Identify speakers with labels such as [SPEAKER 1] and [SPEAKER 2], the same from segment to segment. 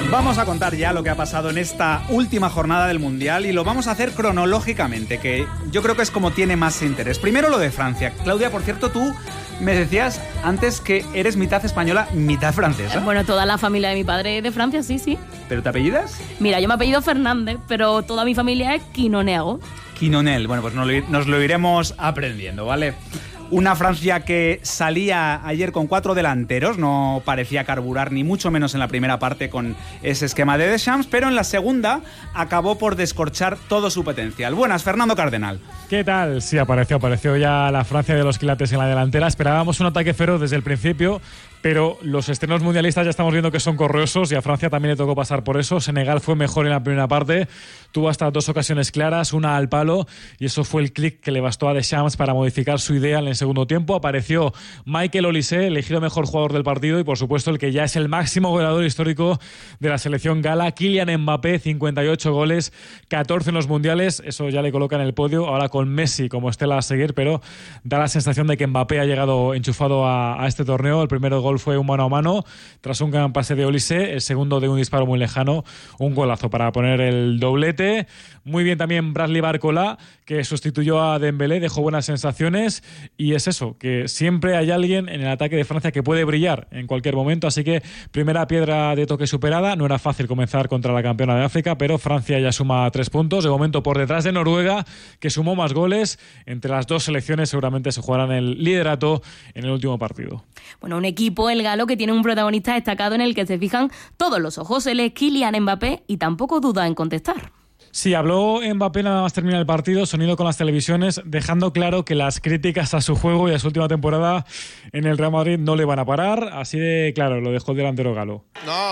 [SPEAKER 1] Vamos a contar ya lo que ha pasado en esta última jornada del Mundial y lo vamos a hacer cronológicamente, que yo creo que es como tiene más interés. Primero lo de Francia. Claudia, por cierto, tú me decías antes que eres mitad española, mitad francesa.
[SPEAKER 2] Bueno, toda la familia de mi padre es de Francia, sí.
[SPEAKER 1] ¿Pero te apellidas?
[SPEAKER 2] Mira, yo me apellido Fernández, pero toda mi familia es Quinoneago.
[SPEAKER 1] Quinonel. Bueno, pues nos lo iremos aprendiendo, ¿vale? Una Francia que salía ayer con 4 delanteros, no parecía carburar ni mucho menos en la primera parte con ese esquema de Deschamps, pero en la segunda acabó por descorchar todo su potencial. Buenas, Fernando Cardenal.
[SPEAKER 3] ¿Qué tal? Sí, apareció ya la Francia de los quilates en la delantera. Esperábamos un ataque feroz desde el principio, pero los estrenos mundialistas ya estamos viendo que son correosos y a Francia también le tocó pasar por eso. Senegal fue mejor en la primera parte, tuvo hasta 2 ocasiones claras, una al palo, y eso fue el clic que le bastó a Deschamps para modificar su idea en el segundo tiempo. Apareció Michael Olise, elegido mejor jugador del partido, y por supuesto el que ya es el máximo goleador histórico de la selección gala, Kylian Mbappé, 58 goles, 14 en los mundiales. Eso ya le coloca en el podio, ahora con Messi como estela a seguir, pero da la sensación de que Mbappé ha llegado enchufado a este torneo. El primer gol fue un mano a mano tras un gran pase de Olise, el segundo de un disparo muy lejano, un golazo para poner el doblete. Muy bien también Bradley Barcola, que sustituyó a Dembélé, dejó buenas sensaciones, y es eso, que siempre hay alguien en el ataque de Francia que puede brillar en cualquier momento. Así que primera piedra de toque superada. No era fácil comenzar contra la campeona de África, pero Francia ya suma 3 puntos, de momento por detrás de Noruega, que sumó más goles. Entre las dos selecciones seguramente se jugarán el liderato en el último partido.
[SPEAKER 2] Bueno, un equipo, el galo, que tiene un protagonista destacado en el que se fijan todos los ojos. Él es Kylian Mbappé y tampoco duda en contestar.
[SPEAKER 3] Sí, habló Mbappé nada más terminar el partido, sonido con las televisiones, dejando claro que las críticas a su juego y a su última temporada en el Real Madrid no le van a parar. Así de claro, lo dejó el delantero galo.
[SPEAKER 4] No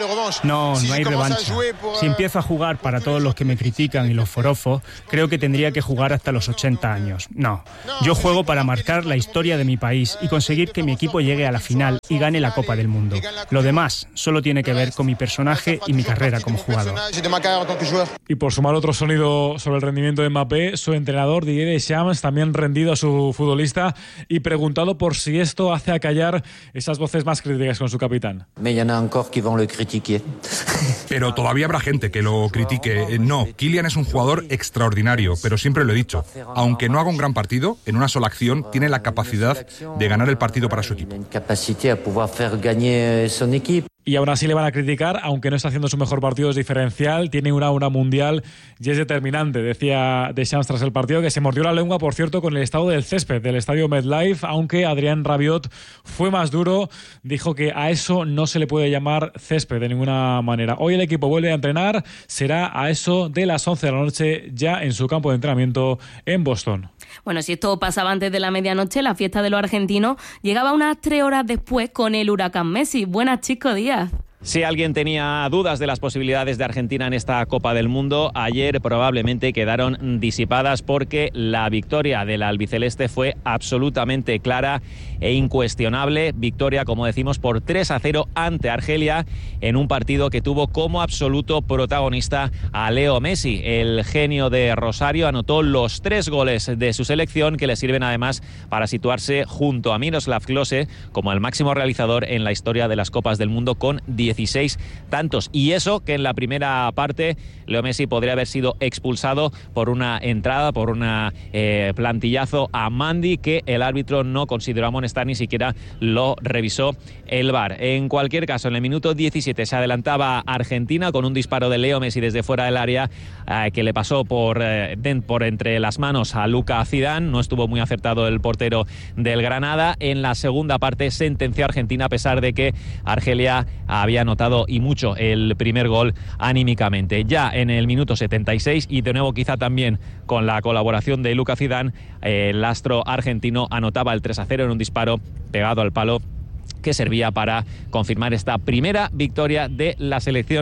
[SPEAKER 4] hay revancha. Si empiezo a jugar para todos los que me critican y los forofos, creo que tendría que jugar hasta los 80 años. No, yo juego para marcar la historia de mi país y conseguir que mi equipo llegue a la final y gane la Copa del Mundo. Lo demás solo tiene que ver con mi personaje y mi carrera como jugador.
[SPEAKER 3] Y por sumar otro sonido sobre el rendimiento de Mbappé, su entrenador Didier Deschamps también rendido a su futbolista y preguntado por si esto hace acallar esas voces más críticas con su capitán.
[SPEAKER 5] Pero todavía habrá gente que lo critique. No, Kylian es un jugador extraordinario, pero siempre lo he dicho. Aunque no haga un gran partido, en una sola acción tiene la capacidad de ganar el partido para su equipo.
[SPEAKER 3] Y aún así le van a criticar, aunque no está haciendo su mejor partido, es diferencial, tiene una mundial y es determinante, decía Deschamps tras el partido, que se mordió la lengua, por cierto, con el estado del césped del estadio MetLife, aunque Adrien Rabiot fue más duro, dijo que a eso no se le puede llamar césped de ninguna manera. Hoy el equipo vuelve a entrenar, será a eso de las 11 de la noche ya en su campo de entrenamiento en Boston.
[SPEAKER 2] Bueno, si esto pasaba antes de la medianoche, la fiesta de los argentinos llegaba unas 3 horas después con el huracán Messi. Buenas, Chico Díaz.
[SPEAKER 6] Si alguien tenía dudas de las posibilidades de Argentina en esta Copa del Mundo, ayer probablemente quedaron disipadas porque la victoria del albiceleste fue absolutamente clara e incuestionable. Victoria, como decimos, por 3-0 ante Argelia en un partido que tuvo como absoluto protagonista a Leo Messi. El genio de Rosario anotó los 3 goles de su selección, que le sirven además para situarse junto a Miroslav Klose como el máximo realizador en la historia de las Copas del Mundo con 16 tantos. Y eso que en la primera parte Leo Messi podría haber sido expulsado por una entrada, por una plantillazo a Mandi, que el árbitro no consideró amonestar, ni siquiera lo revisó el VAR. En cualquier caso, en el minuto 17 se adelantaba Argentina con un disparo de Leo Messi desde fuera del área que le pasó por entre las manos a Luka Zidane. No estuvo muy acertado el portero del Granada. En la segunda parte sentenció a Argentina, a pesar de que Argelia había anotado y mucho el primer gol anímicamente. Ya en el minuto 76, y de nuevo quizá también con la colaboración de Luka Zidane, el astro argentino anotaba el 3-0 en un disparo pegado al palo que servía para confirmar esta primera victoria de la selección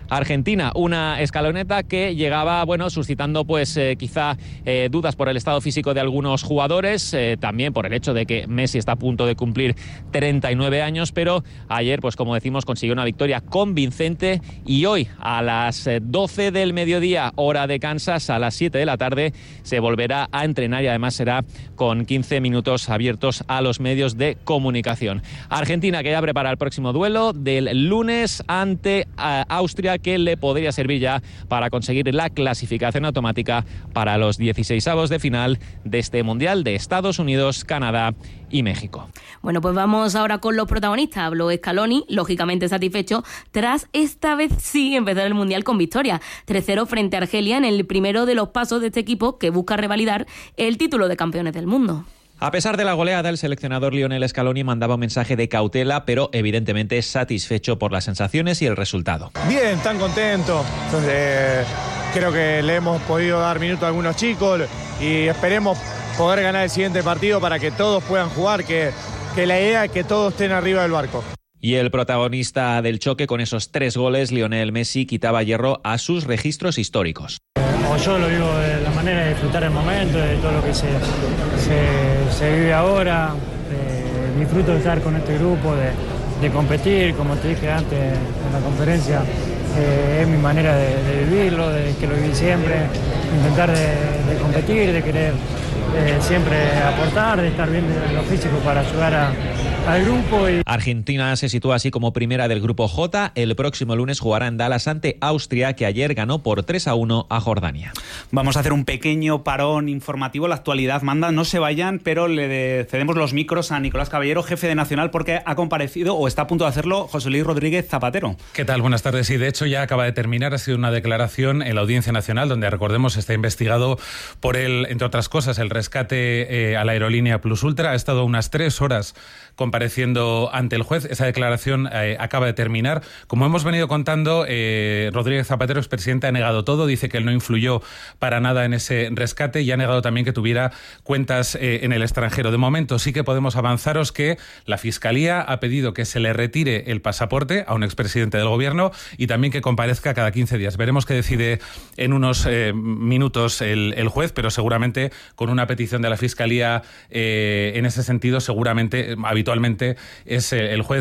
[SPEAKER 6] Argentina, una escaloneta que llegaba, suscitando quizá dudas por el estado físico de algunos jugadores, también por el hecho de que Messi está a punto de cumplir 39 años, pero ayer, como decimos, consiguió una victoria convincente y hoy a las 12 del mediodía, hora de Kansas, a las 7 de la tarde, se volverá a entrenar y además será con 15 minutos abiertos a los medios de comunicación. Argentina que ya prepara el próximo duelo del lunes ante Austria, que le podría servir ya para conseguir la clasificación automática para los 16avos de final de este Mundial de Estados Unidos, Canadá y México.
[SPEAKER 2] Bueno, pues vamos ahora con los protagonistas. Habló Scaloni, lógicamente satisfecho, tras esta vez sí empezar el Mundial con victoria. 3-0 frente a Argelia en el primero de los pasos de este equipo que busca revalidar el título de campeones del mundo.
[SPEAKER 6] A pesar de la goleada, el seleccionador Lionel Scaloni mandaba un mensaje de cautela, pero evidentemente satisfecho por las sensaciones y el resultado.
[SPEAKER 7] Bien, tan contento. Creo que le hemos podido dar minutos a algunos chicos y esperemos poder ganar el siguiente partido para que todos puedan jugar, que la idea es que todos estén arriba del barco.
[SPEAKER 6] Y el protagonista del choque, con esos 3 goles, Lionel Messi, quitaba hierro a sus registros históricos.
[SPEAKER 8] Yo lo digo de la manera de disfrutar el momento, de todo lo que se vive ahora, disfruto de estar con este grupo, de competir, como te dije antes en la conferencia, es mi manera de vivirlo, de que lo viví siempre, intentar de competir, de querer siempre aportar, de estar bien en lo físico para ayudar al grupo.
[SPEAKER 6] Argentina se sitúa así como primera del grupo J. El próximo lunes jugará en Dallas ante Austria, que ayer ganó por 3-1 a Jordania.
[SPEAKER 1] Vamos a hacer un pequeño parón informativo. La actualidad manda, no se vayan, pero le cedemos los micros a Nicolás Caballero, jefe de Nacional, porque ha comparecido o está a punto de hacerlo José Luis Rodríguez Zapatero.
[SPEAKER 9] ¿Qué tal? Buenas tardes. Sí, de hecho ya acaba de terminar. Ha sido una declaración en la Audiencia Nacional, donde, recordemos, está investigado por entre otras cosas, el rescate a la aerolínea Plus Ultra. Ha estado unas 3 horas compareciendo ante el juez. Esa declaración acaba de terminar. Como hemos venido contando, Rodríguez Zapatero, expresidente, ha negado todo. Dice que él no influyó para nada en ese rescate y ha negado también que tuviera cuentas en el extranjero. De momento sí que podemos avanzaros que la Fiscalía ha pedido que se le retire el pasaporte a un expresidente del Gobierno y también que comparezca cada 15 días. Veremos qué decide en unos minutos el juez, pero seguramente con una petición de la Fiscalía en ese sentido, seguramente, habitualmente, es el juez